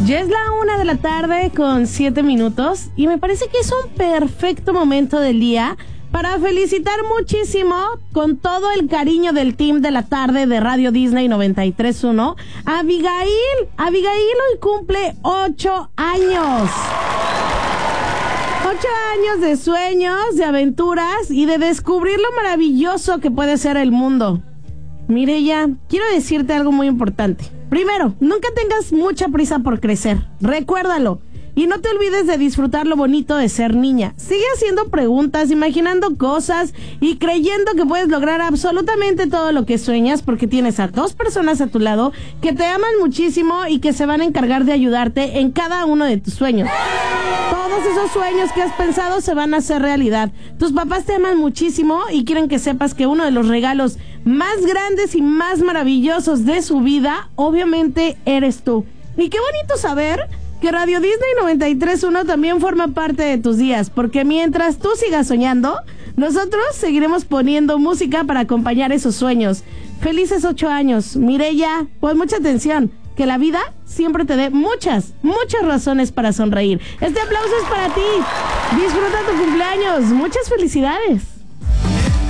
Ya es la 1:00 con 7 minutos y me parece que es un perfecto momento del día para felicitar muchísimo, con todo el cariño del team de la tarde de Radio Disney 93.1, a Abigail. Abigail hoy cumple 8 años. 8 años de sueños, de aventuras y de descubrir lo maravilloso que puede ser el mundo. Mireya, quiero decirte algo muy importante. Primero, nunca tengas mucha prisa por crecer. Recuérdalo. Y no te olvides de disfrutar lo bonito de ser niña. Sigue haciendo preguntas, imaginando cosas y creyendo que puedes lograr absolutamente todo lo que sueñas, porque tienes a 2 personas a tu lado que te aman muchísimo y que se van a encargar de ayudarte en cada uno de tus sueños. Todos esos sueños que has pensado se van a hacer realidad. Tus papás te aman muchísimo y quieren que sepas que uno de los regalos más grandes y más maravillosos de su vida, obviamente, eres tú. Y qué bonito saber que Radio Disney 93.1 también forma parte de tus días, porque mientras tú sigas soñando, nosotros seguiremos poniendo música para acompañar esos sueños. Felices 8 años, Mireya, pon mucha atención, que la vida siempre te dé muchas razones para sonreír. Este aplauso es para ti. Disfruta tu cumpleaños, muchas felicidades.